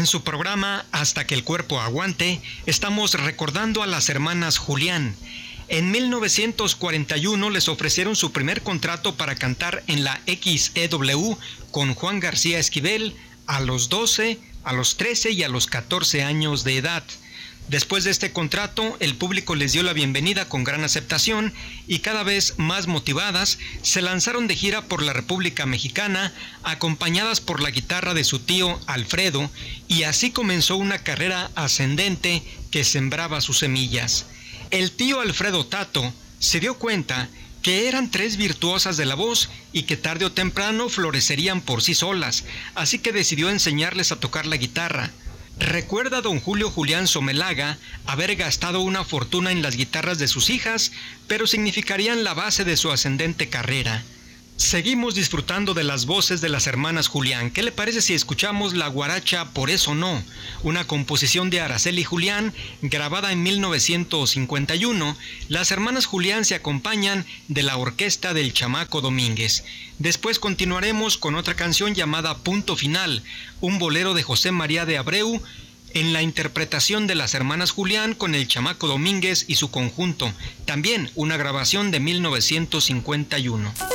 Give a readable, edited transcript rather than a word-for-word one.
En su programa Hasta que el cuerpo aguante, estamos recordando a las hermanas Julián. En 1941 les ofrecieron su primer contrato para cantar en la XEW con Juan García Esquivel a los 12, a los 13 y a los 14 años de edad. Después de este contrato, el público les dio la bienvenida con gran aceptación y cada vez más motivadas, se lanzaron de gira por la República Mexicana, acompañadas por la guitarra de su tío Alfredo, y así comenzó una carrera ascendente que sembraba sus semillas. El tío Alfredo Tato se dio cuenta que eran tres virtuosas de la voz y que tarde o temprano florecerían por sí solas, así que decidió enseñarles a tocar la guitarra. Recuerda don Julio Julián Somelaga haber gastado una fortuna en las guitarras de sus hijas, pero significarían la base de su ascendente carrera. Seguimos disfrutando de las voces de las hermanas Julián. ¿Qué le parece si escuchamos la guaracha Por eso no? Una composición de Araceli Julián, grabada en 1951. Las hermanas Julián se acompañan de la orquesta del Chamaco Domínguez. Después continuaremos con otra canción llamada Punto Final, un bolero de José María de Abreu, en la interpretación de las hermanas Julián con el Chamaco Domínguez y su conjunto. También una grabación de 1951.